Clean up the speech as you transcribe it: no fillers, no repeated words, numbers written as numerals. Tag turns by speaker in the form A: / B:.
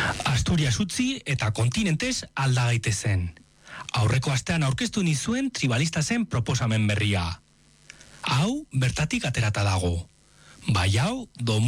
A: Asturias utzi eta kontinentez alda gaitezen. Aurreko astean aurkeztu nizuen tribalista zen proposamen berria. Hau bertatik aterata dago. Bai hau,